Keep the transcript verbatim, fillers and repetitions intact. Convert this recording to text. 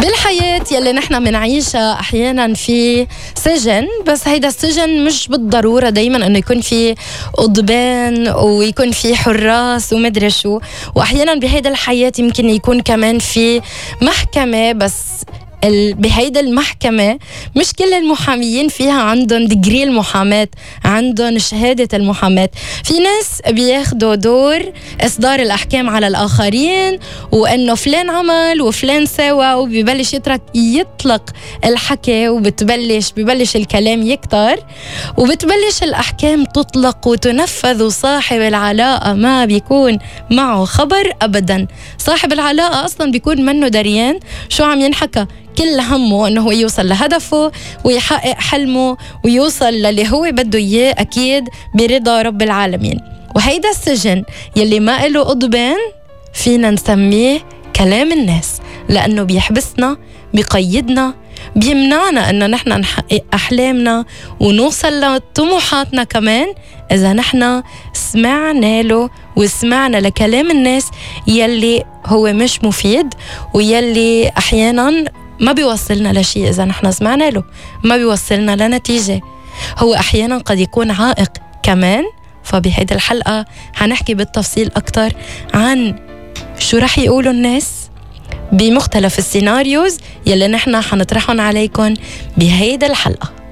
بالحياة يلي نحن منعيشها أحيانا في سجن، بس هيدا السجن مش بالضرورة دايما أنه يكون في قضبان ويكون في حراس ومدري شو، وأحيانا بهيدا الحياة يمكن يكون كمان في محكمة، بس بهيدا المحكمة مش كل المحاميين فيها عندهم ديجري المحاماة، عندهم شهادة المحاماة. في ناس بياخدوا دور إصدار الأحكام على الآخرين، وأنه فلان عمل وفلان سوى، وبيبلش يترك يطلق الحكي، وبتبلش ببلش الكلام يكتر، وبتبلش الأحكام تطلق وتنفذ، وصاحب العلاقة ما بيكون معه خبر أبدا. صاحب العلاقة أصلا بيكون منه دريان شو عم ينحكى، كل همه أنه يوصل لهدفه ويحقق حلمه ويوصل للي هو بده إياه، أكيد برضا رب العالمين. وهيدا السجن يلي ما إله قضبان فينا نسميه كلام الناس، لأنه بيحبسنا، بيقيدنا، بيمنعنا أنه نحن نحقق أحلامنا ونوصل لطموحاتنا كمان إذا نحن سمعنا له وسمعنا لكلام الناس يلي هو مش مفيد، ويلي أحيانا ما بيوصلنا لشيء. إذا نحن سمعنا له ما بيوصلنا لنتيجة، هو أحيانا قد يكون عائق كمان. فبهيدي الحلقة هنحكي بالتفصيل أكتر عن شو رح يقولوا الناس بمختلف السيناريوز يلي نحن حنطرحهم عليكم بهيدي الحلقة.